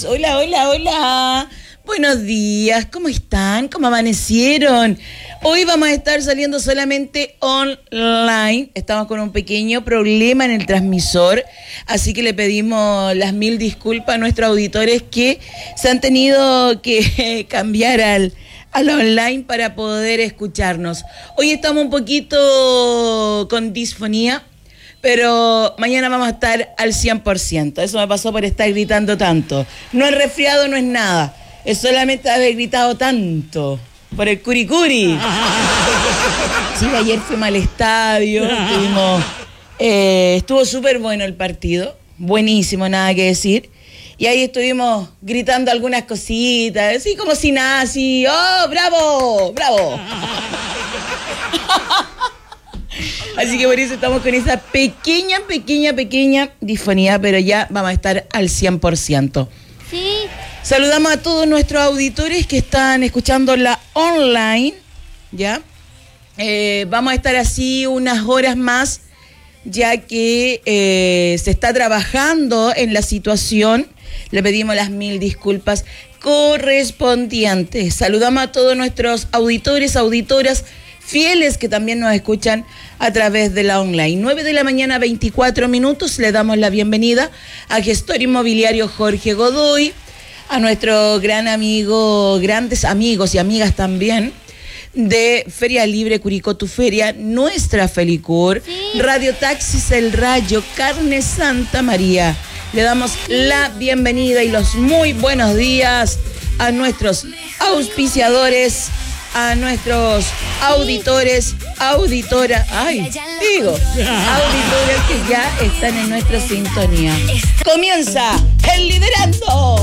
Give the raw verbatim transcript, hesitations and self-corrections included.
días. Hola, hola, hola. Buenos días. ¿Cómo están? ¿Cómo amanecieron? Hoy vamos a estar saliendo solamente online. Estamos con un pequeño problema en el transmisor, así que le pedimos las mil disculpas a nuestros auditores que se han tenido que cambiar al, al online para poder escucharnos. Hoy estamos un poquito con disfonía, pero mañana vamos a estar al cien por ciento. Eso me pasó por estar gritando tanto. No es resfriado, no es nada. Es solamente haber gritado tanto. Por el curicuri. Sí, ayer fuimos al estadio. Estuvimos, eh, estuvo súper bueno el partido. Buenísimo, nada que decir. Y ahí estuvimos gritando algunas cositas. Así como si nada, así. ¡Oh, bravo! ¡Bravo! Así que por eso estamos con esa pequeña, pequeña, pequeña disfonía, pero ya vamos a estar al cien por ciento. Sí. Saludamos a todos nuestros auditores que están escuchando la online, ¿ya? Eh, vamos a estar así unas horas más, ya que eh, se está trabajando en la situación. Le pedimos las mil disculpas correspondientes. Saludamos a todos nuestros auditores, auditoras fieles que también nos escuchan a través de la online. nueve de la mañana, veinticuatro minutos. Le damos la bienvenida a Gestor Inmobiliario Jorge Godoy, a nuestro gran amigo, grandes amigos y amigas también de Feria Libre Curicó Tu Feria, nuestra Felicur, sí. Radio Taxis El Rayo, Carne Santa María. Le damos la bienvenida y los muy buenos días a nuestros auspiciadores, a nuestros auditores, auditoras, ay, digo, auditores que ya están en nuestra sintonía. Comienza el Liderando.